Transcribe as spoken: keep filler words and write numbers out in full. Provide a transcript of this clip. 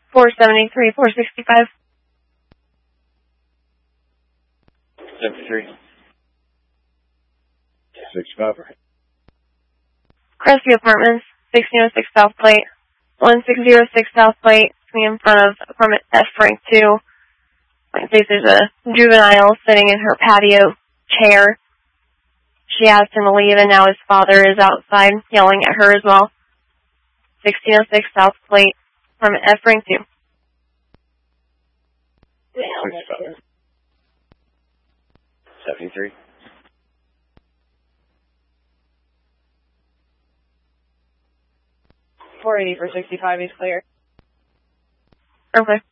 four seventy-three, four sixty-five. seventy-three. sixty-five. Crestview Apartments, sixteen oh six South Plate, one six zero six South Plate, in front of apartment F rank two. I think there's a juvenile sitting in her patio chair. She asked him to leave, and now his father is outside yelling at her as well. sixteen oh six South Plate, apartment F rank two. sixty-five. seventy-three. four eighty for sixty-five, he's clear. Okay.